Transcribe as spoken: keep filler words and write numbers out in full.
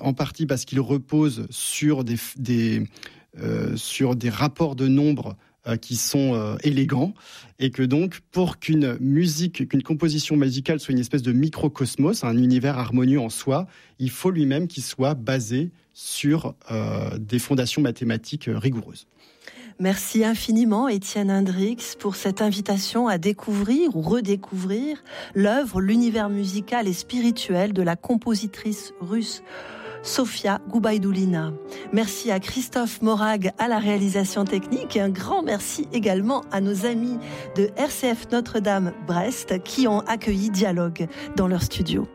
en partie parce qu'il repose sur des, des, euh, sur des rapports de nombres euh, qui sont euh, élégants, et que donc, pour qu'une musique, qu'une composition musicale soit une espèce de microcosmos, un univers harmonieux en soi, il faut lui-même qu'il soit basé sur euh, des fondations mathématiques rigoureuses. Merci infiniment, Étienne Hendrix, pour cette invitation à découvrir ou redécouvrir l'œuvre, l'univers musical et spirituel de la compositrice russe Sofia Goubaïdoulina. Merci à Christophe Morag à la réalisation technique et un grand merci également à nos amis de R C F Notre-Dame Brest qui ont accueilli Dialogue dans leur studio.